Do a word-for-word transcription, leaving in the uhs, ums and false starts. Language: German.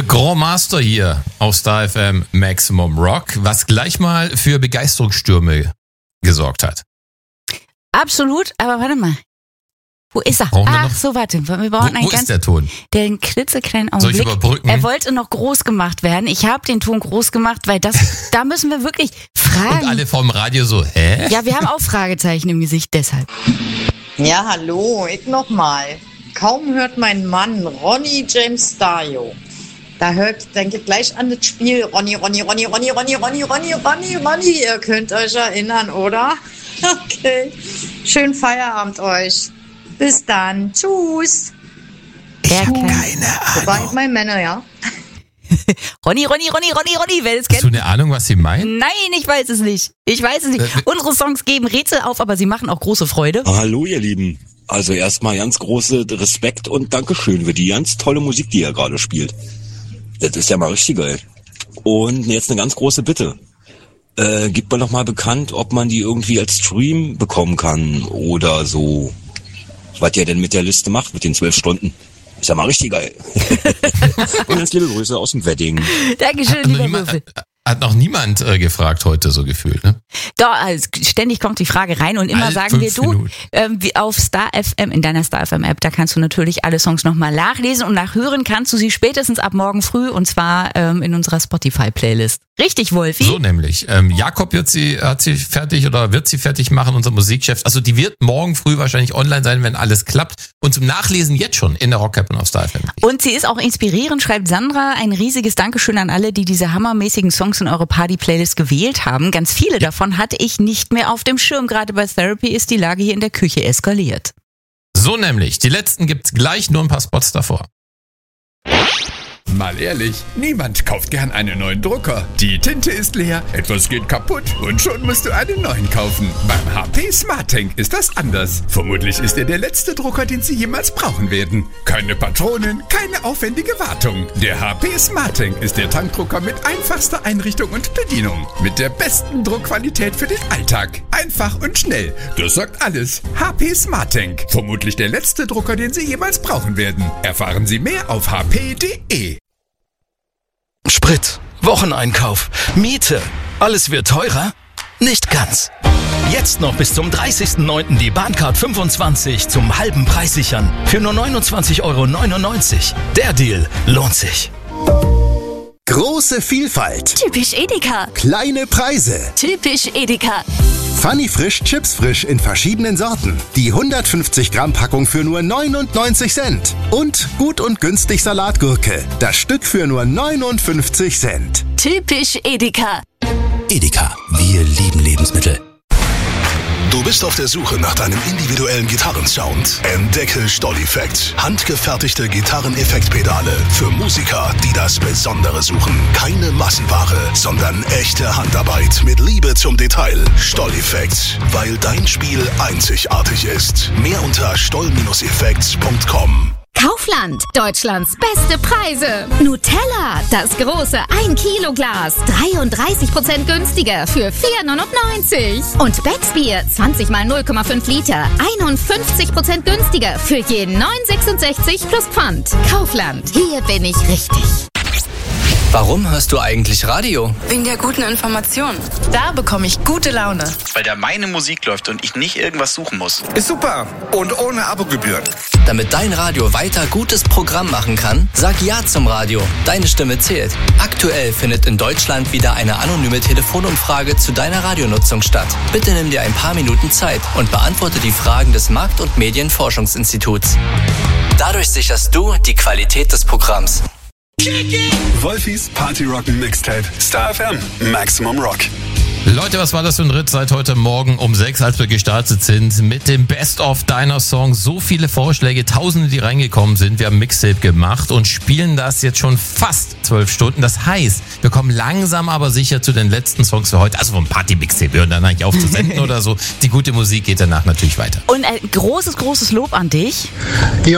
Grand Master hier auf Star F M Maximum Rock, was gleich mal für Begeisterungsstürme gesorgt hat. Absolut, aber warte mal. Wo ist er? Brauchen wir Ach noch? so, warte. Wir brauchen Wo, einen wo ganz, ist der Ton? den klitzekleinen Soll ich Augenblick. überbrücken? Er wollte noch groß gemacht werden. Ich habe den Ton groß gemacht, weil das, da müssen wir wirklich fragen. Und alle vom Radio so, hä? Ja, wir haben auch Fragezeichen im Gesicht, deshalb. Ja, hallo, ich nochmal. Kaum hört mein Mann Ronny James Dio. Da hört, dann geht gleich an das Spiel Ronny, Ronny, Ronny, Ronny, Ronny, Ronny, Ronny, Ronny, Ronny. Ihr könnt euch erinnern, oder? Okay. Schönen Feierabend euch. Bis dann. Tschüss. Ich hab Keine keine Wobei Ahnung. mein Männer, ja. Ronny, Ronny, Ronny, Ronny, Ronny, wer das Hast du kennt? eine Ahnung, was sie meint? Nein, ich weiß es nicht. Ich weiß es nicht. Äh, Unsere Songs geben Rätsel auf, aber sie machen auch große Freude. Hallo ihr Lieben. Also erstmal ganz große Respekt und Dankeschön für die ganz tolle Musik, die ihr gerade spielt. Das ist ja mal richtig geil. Und jetzt eine ganz große Bitte. Äh, gibt man noch mal bekannt, ob man die irgendwie als Stream bekommen kann oder so. Was ihr denn mit der Liste macht, mit den zwölf Stunden. Ist ja mal richtig geil. Und ganz liebe Grüße aus dem Wedding. Dankeschön, Hat noch lieber niemand, Würfel. hat noch niemand äh, gefragt heute so gefühlt, ne? Doch, also ständig kommt die Frage rein und immer Alle sagen wir, fünf du, Minuten. ähm, wie auf Star F M, in deiner Star F M App, da kannst du natürlich alle Songs nochmal nachlesen und nachhören kannst du sie spätestens ab morgen früh und zwar ähm, in unserer Spotify-Playlist. Richtig, Wolfi? So nämlich. Ähm, Jakob wird sie, hat sie fertig oder wird sie fertig machen, unser Musikchef. Also die wird morgen früh wahrscheinlich online sein, wenn alles klappt. Und zum Nachlesen jetzt schon in der Rock-App und auf Star F M. Und sie ist auch inspirierend, schreibt Sandra. Ein riesiges Dankeschön an alle, die diese hammermäßigen Songs in eure Party-Playlist gewählt haben. Ganz viele davon hatte ich nicht mehr auf dem Schirm. Gerade bei Therapy ist die Lage hier in der Küche eskaliert. So nämlich. Die letzten gibt's gleich, nur ein paar Spots davor. Mal ehrlich, niemand kauft gern einen neuen Drucker. Die Tinte ist leer, etwas geht kaputt und schon musst du einen neuen kaufen. Beim H P SmartTank ist das anders. Vermutlich ist er der letzte Drucker, den Sie jemals brauchen werden. Keine Patronen, keine aufwendige Wartung. Der H P SmartTank ist der Tankdrucker mit einfachster Einrichtung und Bedienung. Mit der besten Druckqualität für den Alltag. Einfach und schnell. Das sagt alles. H P SmartTank. Vermutlich der letzte Drucker, den Sie jemals brauchen werden. Erfahren Sie mehr auf h p punkt d e. Sprit, Wocheneinkauf, Miete, alles wird teurer? Nicht ganz. Jetzt noch bis zum dreißigsten neunten die Bahncard fünfundzwanzig zum halben Preis sichern. Für nur neunundzwanzig Euro neunundneunzig. Der Deal lohnt sich. Große Vielfalt, Typisch Edeka. kleine Preise. Typisch Edeka. Funny Frisch Chips Frisch in verschiedenen Sorten. Die hundertfünfzig Gramm Packung für nur neunundneunzig Cent. Und gut und günstig Salatgurke. Das Stück für nur neunundfünfzig Cent. Typisch Edeka. Edeka, wir lieben Lebensmittel. Du bist auf der Suche nach deinem individuellen Gitarrensound? Entdecke Stolleffekt. Handgefertigte Gitarreneffektpedale für Musiker, die das Besondere suchen. Keine Massenware, sondern echte Handarbeit mit Liebe zum Detail. Stolleffekt, weil dein Spiel einzigartig ist. Mehr unter stoll effekt punkt com. Kaufland, Deutschlands beste Preise. Nutella, das große ein Kilo Glas, dreiunddreißig Prozent günstiger für vier neunundneunzig. Und Becksbier, zwanzig mal null Komma fünf Liter, einundfünfzig Prozent günstiger für je neun sechsundsechzig plus Pfand. Kaufland, hier bin ich richtig. Warum hörst du eigentlich Radio? Wegen der guten Information. Da bekomme ich gute Laune. Weil da meine Musik läuft und ich nicht irgendwas suchen muss. Ist super. Und ohne Abogebühren. Damit dein Radio weiter gutes Programm machen kann, sag Ja zum Radio. Deine Stimme zählt. Aktuell findet in Deutschland wieder eine anonyme Telefonumfrage zu deiner Radionutzung statt. Bitte nimm dir ein paar Minuten Zeit und beantworte die Fragen des Markt- und Medienforschungsinstituts. Dadurch sicherst du die Qualität des Programms. Wolfis Party Rocken Mixtape. Star F M Maximum Rock. Leute, was war das für ein Ritt seit heute Morgen um sechs, als wir gestartet sind mit dem Best-of deiner Songs. So viele Vorschläge, Tausende, die reingekommen sind. Wir haben ein Mixtape gemacht und spielen das jetzt schon fast zwölf Stunden. Das heißt, wir kommen langsam aber sicher zu den letzten Songs für heute. Also vom Party-Mixtape, wir hören dann eigentlich auf zu senden oder so. Die gute Musik geht danach natürlich weiter. Und ein großes, großes Lob an dich. Ja,